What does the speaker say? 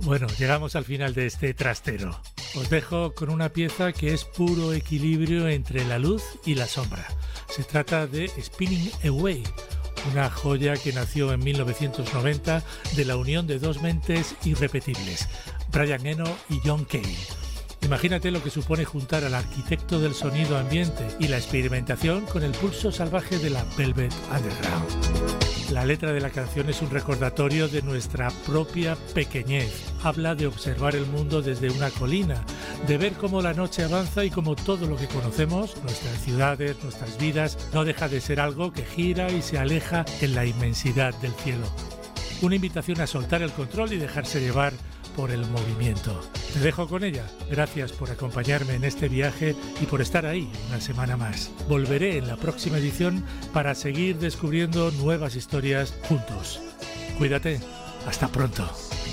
Bueno, llegamos al final de este trastero. Os dejo con una pieza que es puro equilibrio entre la luz y la sombra. Se trata de Spinning Away, una joya que nació en 1990 de la unión de dos mentes irrepetibles, Brian Eno y John Cale. Imagínate lo que supone juntar al arquitecto del sonido ambiente y la experimentación con el pulso salvaje de la Velvet Underground. La letra de la canción es un recordatorio de nuestra propia pequeñez. Habla de observar el mundo desde una colina, de ver cómo la noche avanza y cómo todo lo que conocemos, nuestras ciudades, nuestras vidas, no deja de ser algo que gira y se aleja en la inmensidad del cielo. Una invitación a soltar el control y dejarse llevar por el movimiento. Te dejo con ella. Gracias por acompañarme en este viaje y por estar ahí una semana más. Volveré en la próxima edición para seguir descubriendo nuevas historias juntos. Cuídate. Hasta pronto.